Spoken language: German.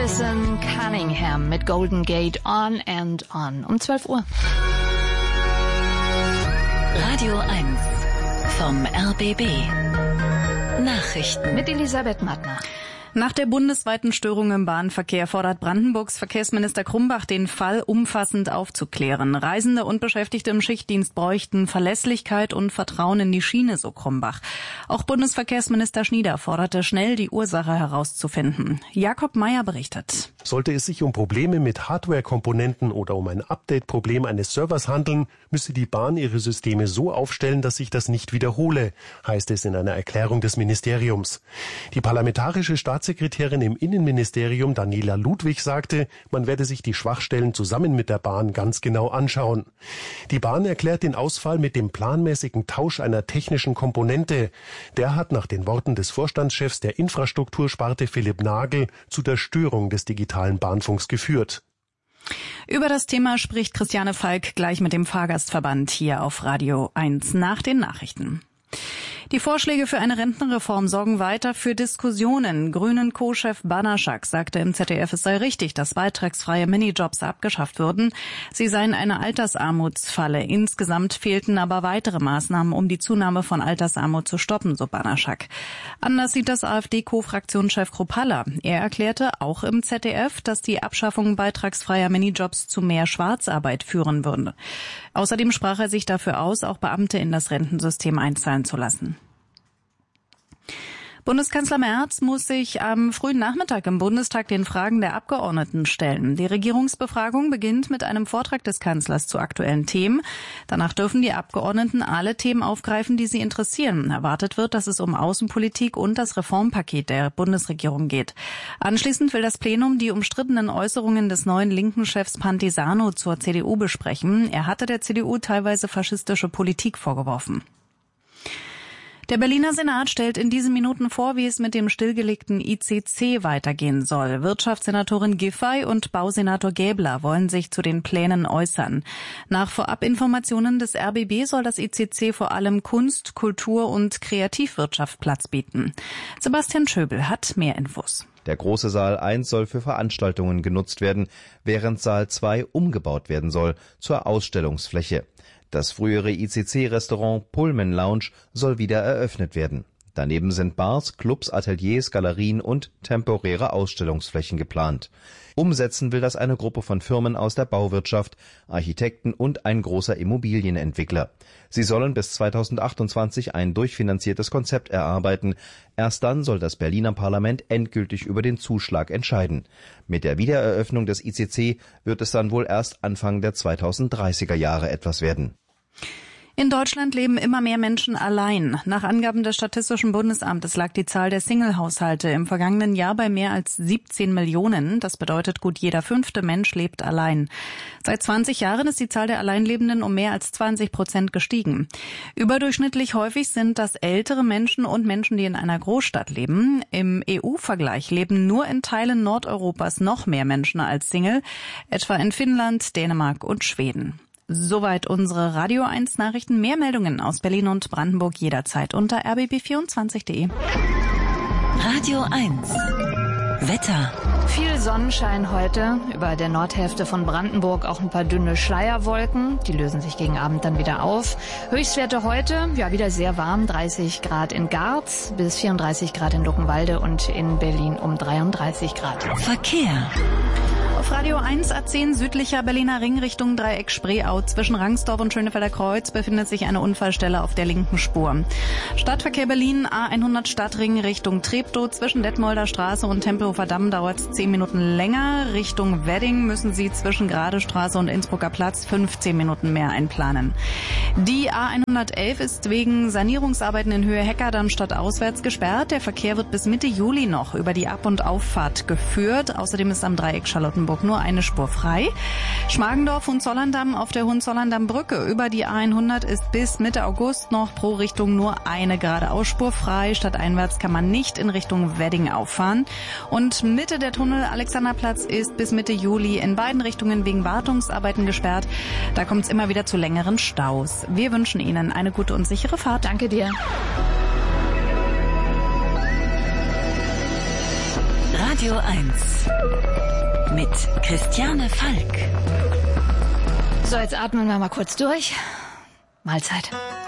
Madison Cunningham mit Golden Gate On and On um 12 Uhr. Radio 1 vom RBB. Nachrichten Mit Elisabeth Mattner. Nach der bundesweiten Störung im Bahnverkehr fordert Brandenburgs Verkehrsminister Krumbach, den Fall umfassend aufzuklären. Reisende und Beschäftigte im Schichtdienst bräuchten Verlässlichkeit und Vertrauen in die Schiene, so Krumbach. Auch Bundesverkehrsminister Schnieder forderte, schnell die Ursache herauszufinden. Jakob Meyer berichtet. Sollte es sich um Probleme mit Hardware-Komponenten oder um ein Update-Problem eines Servers handeln, müsse die Bahn ihre Systeme so aufstellen, dass sich das nicht wiederhole, heißt es in einer Erklärung des Ministeriums. Die parlamentarische Staatssekretärin im Innenministerium Daniela Ludwig sagte, man werde sich die Schwachstellen zusammen mit der Bahn ganz genau anschauen. Die Bahn erklärt den Ausfall mit dem planmäßigen Tausch einer technischen Komponente. Der hat nach den Worten des Vorstandschefs der Infrastruktursparte Philipp Nagel zu der Störung des digitalen Bahnfunks geführt. Über das Thema spricht Christiane Falk gleich mit dem Fahrgastverband hier auf Radio 1 nach den Nachrichten. Die Vorschläge für eine Rentenreform sorgen weiter für Diskussionen. Grünen Co-Chef Banaschak sagte im ZDF, es sei richtig, dass beitragsfreie Minijobs abgeschafft würden. Sie seien eine Altersarmutsfalle. Insgesamt fehlten aber weitere Maßnahmen, um die Zunahme von Altersarmut zu stoppen, so Banaschak. Anders sieht das AfD-Co-Fraktionschef Kruppalla. Er erklärte auch im ZDF, dass die Abschaffung beitragsfreier Minijobs zu mehr Schwarzarbeit führen würde. Außerdem sprach er sich dafür aus, auch Beamte in das Rentensystem einzahlen zu lassen. Bundeskanzler Merz muss sich am frühen Nachmittag im Bundestag den Fragen der Abgeordneten stellen. Die Regierungsbefragung beginnt mit einem Vortrag des Kanzlers zu aktuellen Themen. Danach dürfen die Abgeordneten alle Themen aufgreifen, die sie interessieren. Erwartet wird, dass es um Außenpolitik und das Reformpaket der Bundesregierung geht. Anschließend will das Plenum die umstrittenen Äußerungen des neuen linken Chefs Pantisano zur CDU besprechen. Er hatte der CDU teilweise faschistische Politik vorgeworfen. Der Berliner Senat stellt in diesen Minuten vor, wie es mit dem stillgelegten ICC weitergehen soll. Wirtschaftssenatorin Giffey und Bausenator Gäbler wollen sich zu den Plänen äußern. Nach Vorabinformationen des RBB soll das ICC vor allem Kunst, Kultur und Kreativwirtschaft Platz bieten. Sebastian Schöbel hat mehr Infos. Der große Saal 1 soll für Veranstaltungen genutzt werden, während Saal 2 umgebaut werden soll zur Ausstellungsfläche. Das frühere ICC-Restaurant Pullman Lounge soll wieder eröffnet werden. Daneben sind Bars, Clubs, Ateliers, Galerien und temporäre Ausstellungsflächen geplant. Umsetzen will das eine Gruppe von Firmen aus der Bauwirtschaft, Architekten und ein großer Immobilienentwickler. Sie sollen bis 2028 ein durchfinanziertes Konzept erarbeiten. Erst dann soll das Berliner Parlament endgültig über den Zuschlag entscheiden. Mit der Wiedereröffnung des ICC wird es dann wohl erst Anfang der 2030er Jahre etwas werden. In Deutschland leben immer mehr Menschen allein. Nach Angaben des Statistischen Bundesamtes lag die Zahl der Single-Haushalte im vergangenen Jahr bei mehr als 17 Millionen. Das bedeutet, gut jeder 5. Mensch lebt allein. Seit 20 Jahren ist die Zahl der Alleinlebenden um mehr als 20% gestiegen. Überdurchschnittlich häufig sind das ältere Menschen und Menschen, die in einer Großstadt leben. Im EU-Vergleich leben nur in Teilen Nordeuropas noch mehr Menschen als Single, etwa in Finnland, Dänemark und Schweden. Soweit unsere Radio 1 Nachrichten. Mehr Meldungen aus Berlin und Brandenburg jederzeit unter rbb24.de. Radio 1 Wetter. Viel Sonnenschein heute, über der Nordhälfte von Brandenburg auch ein paar dünne Schleierwolken. Die lösen sich gegen Abend dann wieder auf. Höchstwerte heute, ja wieder sehr warm, 30 Grad in Garz bis 34 Grad in Luckenwalde und in Berlin um 33 Grad. Verkehr. Auf Radio 1 A10 südlicher Berliner Ring Richtung Dreieck Spreeau. Zwischen Rangsdorf und Schönefelder Kreuz befindet sich eine Unfallstelle auf der linken Spur. Stadtverkehr Berlin A100 Stadtring Richtung Treptow. Zwischen Detmolder Straße und Tempelhofer Damm dauert es 10 Minuten länger. Richtung Wedding müssen Sie zwischen Gradestraße und Innsbrucker Platz 15 Minuten mehr einplanen. Die A111 ist wegen Sanierungsarbeiten in Höhe Heckerdamm stadtauswärts gesperrt. Der Verkehr wird bis Mitte Juli noch über die Ab- und Auffahrt geführt. Außerdem ist am Dreieck Charlottenburg nur eine Spur frei. Schmargendorf und Zollerndamm auf der Hohenzollerndamm-Brücke über die A100 ist bis Mitte August noch pro Richtung nur eine geradeausspur frei. Stadteinwärts kann man nicht in Richtung Wedding auffahren. Und Mitte der Tunnel Alexanderplatz ist bis Mitte Juli in beiden Richtungen wegen Wartungsarbeiten gesperrt. Da kommt es immer wieder zu längeren Staus. Wir wünschen Ihnen eine gute und sichere Fahrt. Danke dir. Radio 1 mit Christiane Falk. So, jetzt atmen wir mal kurz durch. Mahlzeit.